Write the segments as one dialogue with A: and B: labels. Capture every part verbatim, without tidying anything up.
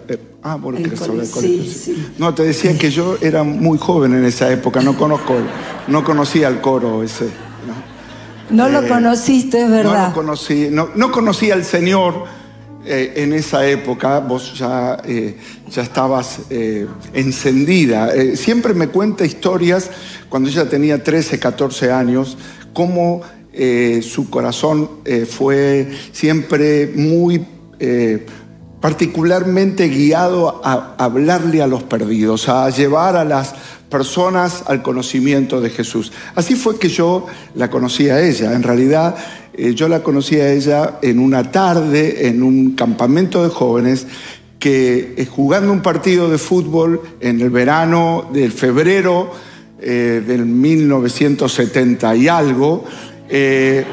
A: Eh, ah, bueno,
B: el
A: querés hablar del
B: colegio,
A: colegio.
B: sí,
A: Sí.
B: sí.
A: No, te decía que yo era muy joven en esa época, no conozco, no conocía el coro ese.
B: No, no
A: Eh,
B: lo conociste, es verdad.
A: No lo conocí, no, no conocía al Señor eh, en esa época. Vos ya, eh, ya estabas eh, encendida. Eh, siempre me cuenta historias cuando ella tenía trece, catorce años, cómo eh, su corazón eh, fue siempre muy eh, particularmente guiado a, a hablarle a los perdidos, a llevar a las personas al conocimiento de Jesús. Así fue que yo la conocí a ella. En realidad, eh, yo la conocí a ella en una tarde, en un campamento de jóvenes, que eh, jugando un partido de fútbol en el verano del febrero eh, del mil novecientos setenta y algo, eh,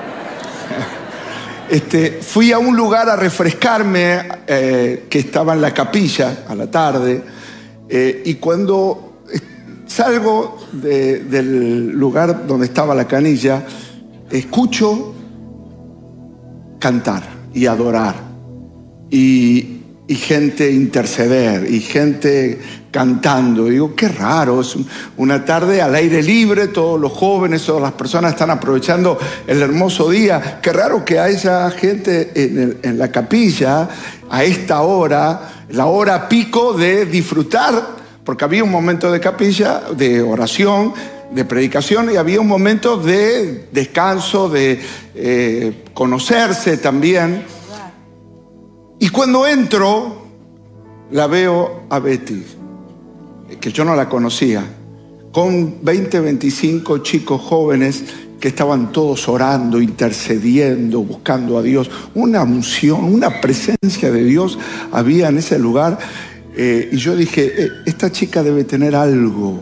A: este, fui a un lugar a refrescarme eh, que estaba en la capilla a la tarde, eh, y cuando salgo de, del lugar donde estaba la canilla, escucho cantar y adorar, y, y gente interceder, y gente cantando. Y digo, qué raro, es una tarde al aire libre, todos los jóvenes, todas las personas están aprovechando el hermoso día. Qué raro que haya gente en, el, en la capilla a esta hora, la hora pico de disfrutar. Porque había un momento de capilla, de oración, de predicación, y había un momento de descanso, de eh, conocerse también. Y cuando entro, la veo a Betty, que yo no la conocía, con veinte, veinticinco chicos jóvenes que estaban todos orando, intercediendo, buscando a Dios. Una unción, una presencia de Dios había en ese lugar. Eh, y yo dije, eh, esta chica debe tener algo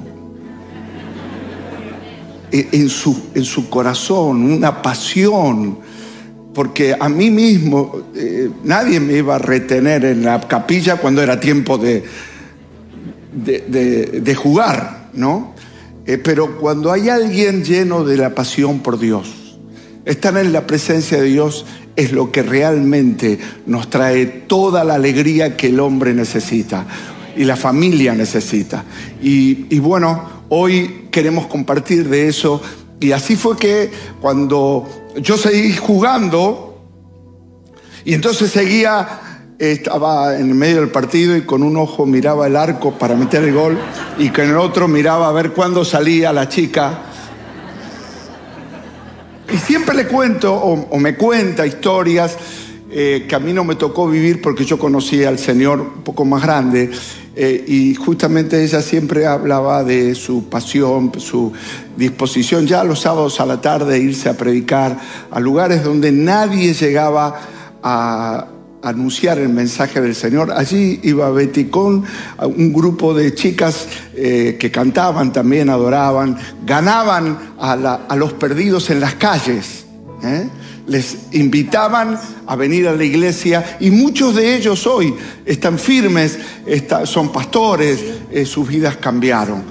A: eh, en, su, en su corazón, una pasión, porque a mí mismo eh, nadie me iba a retener en la capilla cuando era tiempo de, de, de, de jugar, ¿no? Eh, pero cuando hay alguien lleno de la pasión por Dios, estar en la presencia de Dios es lo que realmente nos trae toda la alegría que el hombre necesita y la familia necesita. Y, y bueno, hoy queremos compartir de eso. Y así fue que cuando yo seguí jugando, y entonces seguía, estaba en el medio del partido y con un ojo miraba el arco para meter el gol y con el otro miraba a ver cuándo salía la chica. Y siempre le cuento, o, o me cuenta historias eh, que a mí no me tocó vivir porque yo conocí al Señor un poco más grande, eh, y justamente ella siempre hablaba de su pasión, su disposición ya los sábados a la tarde irse a predicar a lugares donde nadie llegaba a anunciar el mensaje del Señor. Allí iba Betty con un grupo de chicas eh, que cantaban también, adoraban, ganaban a, la, a los perdidos en las calles, ¿eh? Les invitaban a venir a la iglesia, y muchos de ellos hoy están firmes, está, son pastores, eh, sus vidas cambiaron.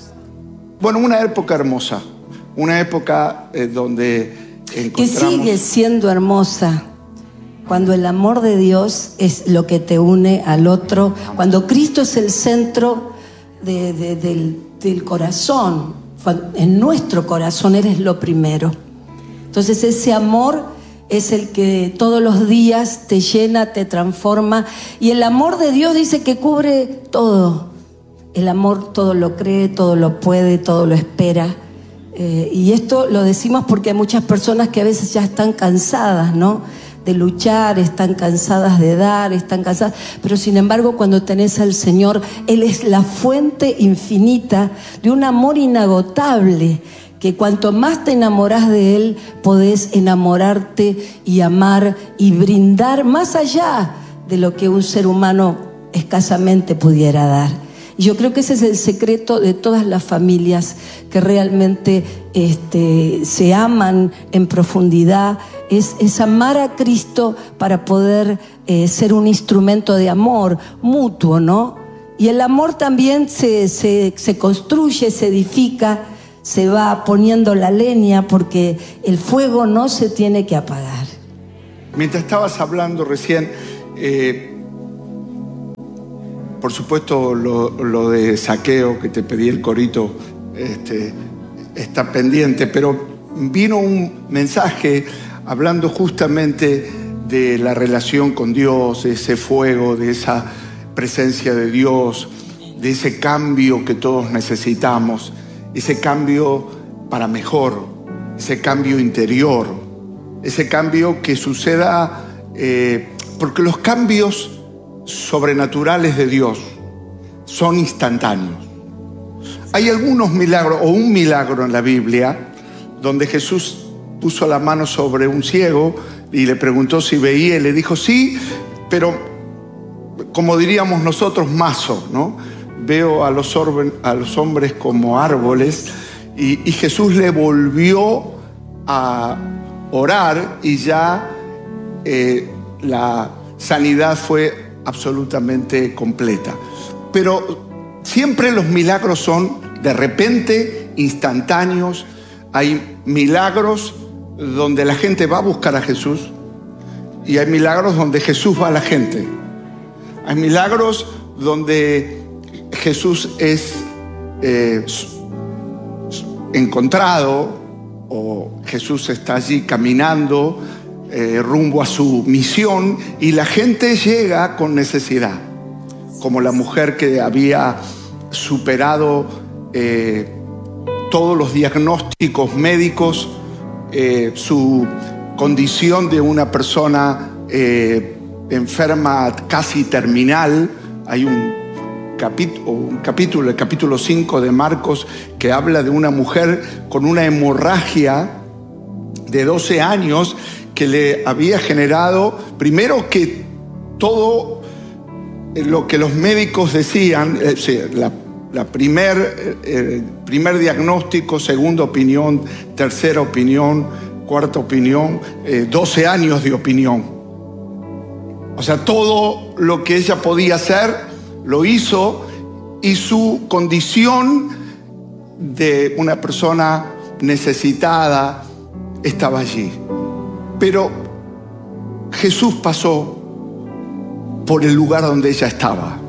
A: Bueno, una época hermosa, una época eh, donde encontramos...
B: Que sigue siendo hermosa. Cuando el amor de Dios es lo que te une al otro, cuando Cristo es el centro de, de, del, del corazón, en nuestro corazón eres lo primero. Entonces ese amor es el que todos los días te llena, te transforma, y el amor de Dios dice que cubre todo. El amor todo lo cree, todo lo puede, todo lo espera. Eh, y esto lo decimos porque hay muchas personas que a veces ya están cansadas, ¿no?, de luchar, están cansadas de dar, están cansadas, pero sin embargo cuando tenés al Señor, Él es la fuente infinita de un amor inagotable, que cuanto más te enamorás de Él, podés enamorarte y amar y brindar más allá de lo que un ser humano escasamente pudiera dar. Y yo creo que ese es el secreto de todas las familias que realmente este, se aman en profundidad, es, es amar a Cristo para poder eh, ser un instrumento de amor mutuo, ¿no? Y el amor también se, se, se construye, se edifica, se va poniendo la leña, porque el fuego no se tiene que apagar.
A: Mientras estabas hablando recién, eh, por supuesto, lo, lo de Zaqueo, que te pedí el corito, este, está pendiente, pero vino un mensaje hablando justamente de la relación con Dios, de ese fuego, de esa presencia de Dios, de ese cambio que todos necesitamos, ese cambio para mejor, ese cambio interior, ese cambio que suceda, eh, porque los cambios sobrenaturales de Dios son instantáneos. Hay algunos milagros, o un milagro en la Biblia, donde Jesús puso la mano sobre un ciego y le preguntó si veía, y le dijo sí, pero como diríamos nosotros, mazo, ¿no? Veo a los, orbe, a los hombres como árboles, y, y Jesús le volvió a orar y ya eh, la sanidad fue absolutamente completa. Pero siempre los milagros son de repente, instantáneos. Hay milagros donde la gente va a buscar a Jesús y hay milagros donde Jesús va a la gente. Hay milagros donde Jesús es eh, encontrado, o Jesús está allí caminando eh, rumbo a su misión, y la gente llega con necesidad, como la mujer que había superado eh, todos los diagnósticos médicos, eh, su condición de una persona eh, enferma casi terminal. Hay un capítulo, un capítulo, el capítulo cinco de Marcos, que habla de una mujer con una hemorragia de doce años que le había generado, primero, que todo lo que los médicos decían, eh, la, la primer, eh, primer diagnóstico, segunda opinión, tercera opinión, cuarta opinión, eh, doce años de opinión. O sea, todo lo que ella podía hacer lo hizo, y su condición de una persona necesitada estaba allí. Pero Jesús pasó por el lugar donde ella estaba.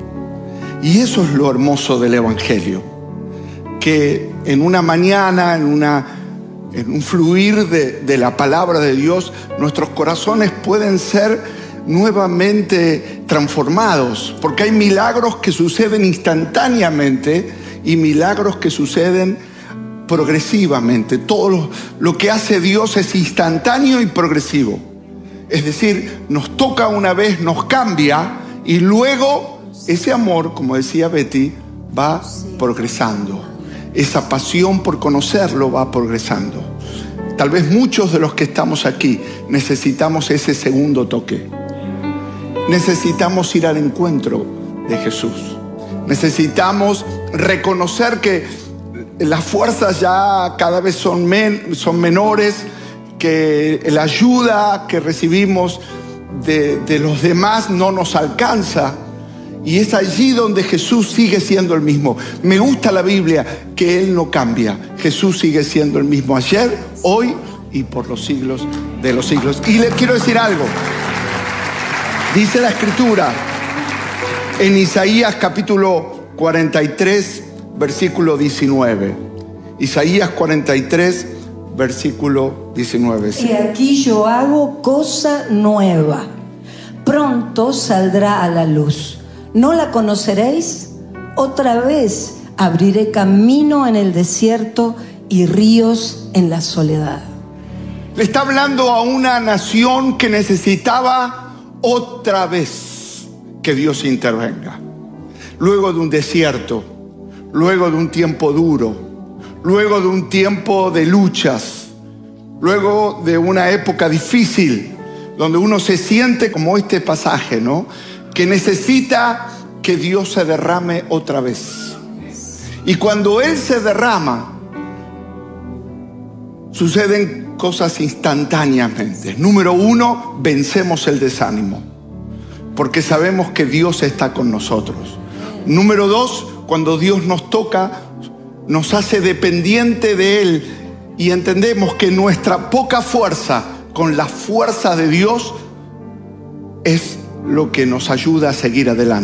A: Y eso es lo hermoso del Evangelio, que en una mañana, en, una, en un fluir de, de la palabra de Dios, nuestros corazones pueden ser nuevamente transformados, porque hay milagros que suceden instantáneamente y milagros que suceden progresivamente. Todo lo, lo que hace Dios es instantáneo y progresivo. Es decir, nos toca una vez, nos cambia, y luego ese amor, como decía Betty, va progresando. Esa pasión por conocerlo va progresando. Tal vez muchos de los que estamos aquí necesitamos ese segundo toque. Necesitamos ir al encuentro de Jesús. Necesitamos reconocer que las fuerzas ya cada vez son, men, son menores, que la ayuda que recibimos de, de los demás no nos alcanza. Y es allí donde Jesús sigue siendo el mismo. Me gusta la Biblia, que Él no cambia. Jesús sigue siendo el mismo ayer, hoy y por los siglos de los siglos. Y les quiero decir algo. Dice la Escritura en Isaías capítulo cuarenta y tres, versículo diecinueve. Isaías cuarenta y tres, versículo diecinueve.
B: Y aquí yo hago cosa nueva. Pronto saldrá a la luz. ¿No la conoceréis? Otra vez abriré camino en el desierto y ríos en la soledad.
A: Le está hablando a una nación que necesitaba otra vez que Dios intervenga. Luego de un desierto, luego de un tiempo duro, luego de un tiempo de luchas, luego de una época difícil, donde uno se siente como este pasaje, ¿no? Que necesita que Dios se derrame otra vez. Y cuando Él se derrama, suceden cosas instantáneamente. Número uno, vencemos el desánimo, porque sabemos que Dios está con nosotros. Número dos, cuando Dios nos toca, nos hace dependiente de Él, y entendemos que nuestra poca fuerza con la fuerza de Dios es lo que nos ayuda a seguir adelante.